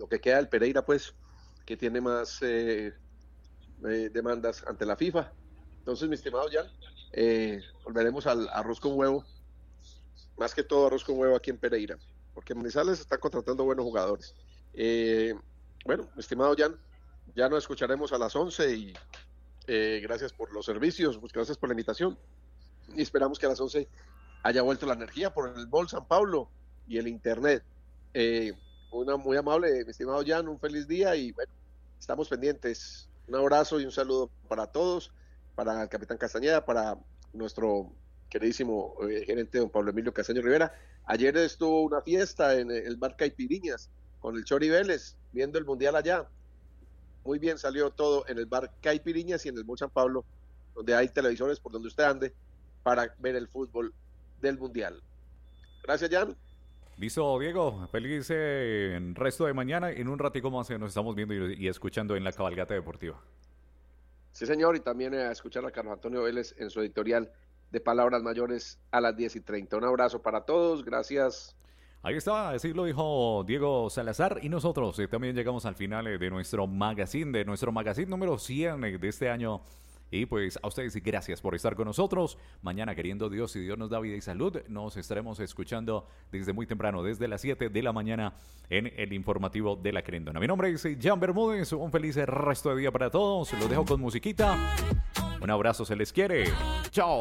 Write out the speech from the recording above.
lo que queda del Pereira, pues, que tiene más demandas ante la FIFA. Entonces, mi estimado Jan, volveremos al arroz con huevo, más que todo arroz con huevo aquí en Pereira, porque Manizales están contratando buenos jugadores. Eh, bueno, mi estimado Jan, ya nos escucharemos a las 11 y gracias por los servicios, pues, gracias por la invitación y esperamos que a las 11 haya vuelto la energía por el Mall San Pablo y el Internet. Eh, una muy amable, mi estimado Jan, un feliz día y bueno, estamos pendientes. Un abrazo y un saludo para todos, para el capitán Castañeda, para nuestro queridísimo gerente don Pablo Emilio Castaño Rivera. Ayer estuvo una fiesta en el bar Caipiriñas con el Chori Vélez, viendo el Mundial allá. Muy bien salió todo en el bar Caipiriñas y en el Mall San Pablo, donde hay televisores por donde usted ande para ver el fútbol del Mundial. Gracias, Jan. Listo, Diego. Feliz resto de mañana. En un ratico más nos estamos viendo y escuchando en la cabalgata deportiva. Sí, señor, y también a escuchar a Carlos Antonio Vélez en su editorial de Palabras Mayores a las 10:30. Un abrazo para todos, gracias. Ahí está, así lo dijo Diego Salazar y nosotros también llegamos al final de nuestro magazine número 100 de este año. Y pues a ustedes gracias por estar con nosotros. Mañana, queriendo Dios, si Dios nos da vida y salud, nos estaremos escuchando desde muy temprano, desde las 7 de la mañana en el informativo de La Querendona. Mi nombre es Jan Bermúdez, un feliz resto de día para todos. Los dejo con musiquita. Un abrazo, se les quiere. Chao.